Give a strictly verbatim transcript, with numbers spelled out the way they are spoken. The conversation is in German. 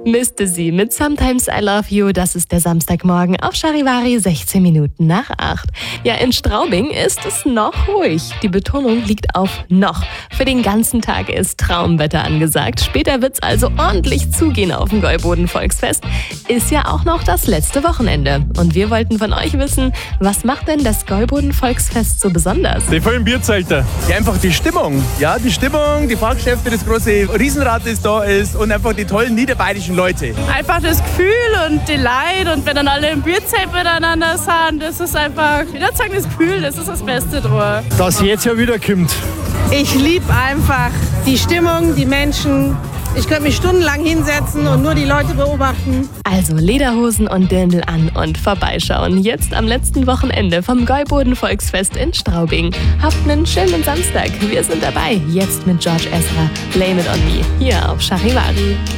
Misste sie mit Sometimes I Love You. Das ist der Samstagmorgen auf Charivari, sechzehn Minuten nach acht. Ja, in Straubing ist es noch ruhig. Die Betonung liegt auf noch. Für den ganzen Tag ist Traumwetter angesagt. Später wird's also ordentlich zugehen auf dem Gäuboden-Volksfest. Ist ja auch noch das letzte Wochenende. Und wir wollten von euch wissen, was macht denn das Gäuboden-Volksfest so besonders? Die vollen Bierzelter. Ja, einfach die Stimmung. Ja, die Stimmung, die Fahrgeschäfte, das große Riesenrad, das da ist und einfach die tollen niederbayerischen Leute. Einfach das Gefühl und die Leute und wenn dann alle im Bierzelt miteinander sind, das ist einfach, ich würde sagen, das Gefühl, das ist das Beste dran. Dass jetzt ja wieder kommt. Ich liebe einfach die Stimmung, die Menschen. Ich könnte mich stundenlang hinsetzen und nur die Leute beobachten. Also Lederhosen und Dirndl an und vorbeischauen. Jetzt am letzten Wochenende vom Gäuboden-Volksfest in Straubing. Habt einen schönen Samstag. Wir sind dabei. Jetzt mit George Ezra. Blame It On Me. Hier auf Charivari.